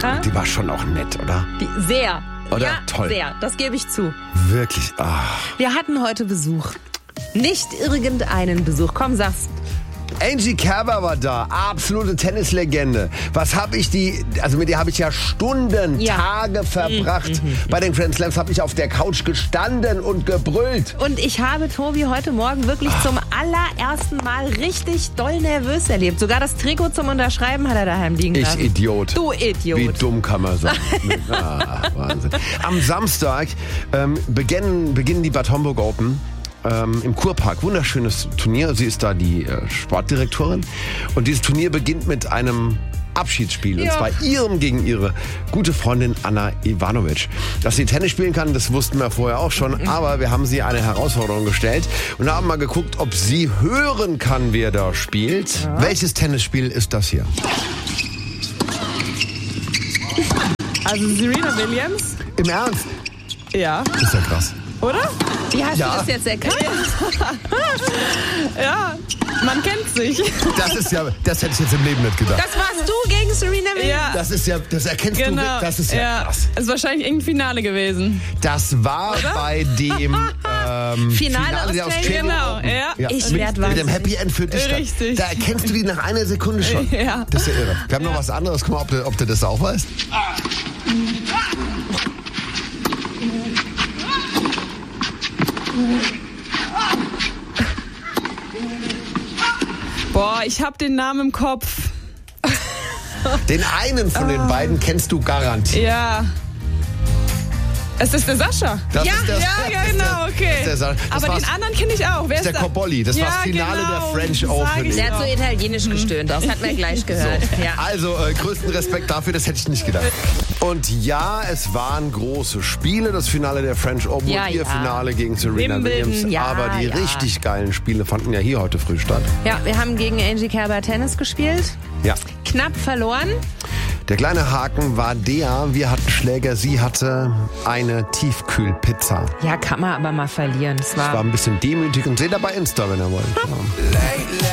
Die war schon auch nett, oder? Sehr. Oder? Ja, Toll. sehr. Das gebe ich zu. Wirklich. Wir hatten heute Besuch. Nicht irgendeinen Besuch. Komm, sag's. Angie Kerber war da, absolute Tennislegende. Mit der habe ich ja Stunden, Tage verbracht. Bei den Grand Slams habe ich auf der Couch gestanden und gebrüllt. Und ich habe Tobi heute Morgen wirklich zum allerersten Mal richtig doll nervös erlebt. Sogar das Trikot zum Unterschreiben hat er daheim liegen lassen. Ich Idiot. Du Idiot. Wie dumm kann man sein. Wahnsinn. Am Samstag beginnen die Bad Homburg Open. Im Kurpark. Wunderschönes Turnier. Sie ist da die Sportdirektorin. Und dieses Turnier beginnt mit einem Abschiedsspiel. Und zwar ihrem gegen ihre gute Freundin Anna Ivanovic. Dass sie Tennis spielen kann, das wussten wir vorher auch schon. Aber wir haben sie eine Herausforderung gestellt und haben mal geguckt, ob sie hören kann, wer da spielt. Ja. Welches Tennisspiel ist das hier? Also Serena Williams? Im Ernst? Ja. Ist ja krass. Oder? Wie hast du das jetzt erkannt? Ja, man kennt sich. Das hätte ich jetzt im Leben nicht gedacht. Das warst du gegen Serena Williams? Ja. Das erkennst du, das ist Es krass. ist wahrscheinlich irgendein Finale gewesen. Das war bei dem Finale der Australian Genau, Open. ja. Ich werd mit dem wahnsinnig. Happy End für dich. Richtig. Da erkennst du die nach einer Sekunde schon. Ja. Das ist ja irre. Wir haben noch was anderes. Guck mal, ob du das auch weißt. Boah, ich hab den Namen im Kopf. Den einen von den beiden kennst du garantiert. Ja. Es ist der Sascha. Das ja, ist der, genau, okay. Das ist der, Aber den anderen kenne ich auch. Wer ist der da? Cobolli. Das war das Finale der French Open. Der hat so italienisch gestöhnt. Das hat man gleich gehört. So. Ja. Also, größten Respekt dafür, das hätte ich nicht gedacht. Und ja, es waren große Spiele, das Finale der French Open und ihr Finale gegen Serena Wimbledon, Williams. Aber die richtig geilen Spiele fanden ja hier heute früh statt. Ja, wir haben gegen Angie Kerber Tennis gespielt. Ja. Knapp verloren. Der kleine Haken war wir hatten Schläger, sie hatte eine Tiefkühlpizza. Ja, kann man aber mal verlieren. Das war ein bisschen demütigend. Seht ihr bei Insta, wenn ihr wollt.